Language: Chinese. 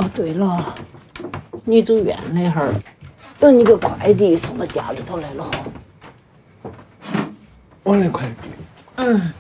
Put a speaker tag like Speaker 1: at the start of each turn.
Speaker 1: 哦，对了，你住院那会儿，有你个快递送到家里头来了哈。
Speaker 2: 我的快递。
Speaker 1: 嗯。